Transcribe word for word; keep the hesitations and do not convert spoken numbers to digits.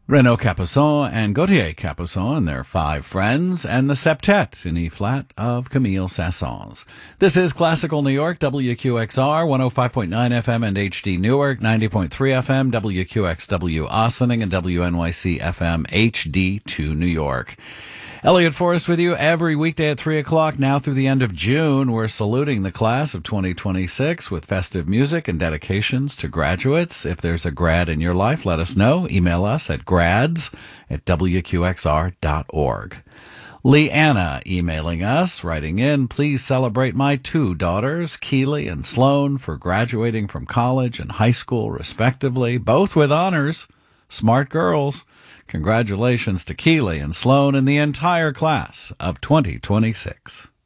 Renaud Capuçon and Gauthier Capuçon and their five friends, and the septet in E-flat of Camille Saint-Saëns. This is Classical New York, W Q X R, one oh five point nine F M and H D Newark, ninety point three F M, W Q X W Ossining, and W N Y C F M H D two New York. Elliot Forrest with you every weekday at three o'clock now through the end of June. We're saluting the class of twenty twenty-six with festive music and dedications to graduates. If there's a grad in your life, let us know. Email us at grads at W Q X R dot org. Leanna emailing us, writing in, please celebrate my two daughters, Keely and Sloan, for graduating from college and high school, respectively, both with honors. Smart girls. Congratulations to Keely and Sloan and the entire class of twenty twenty-six.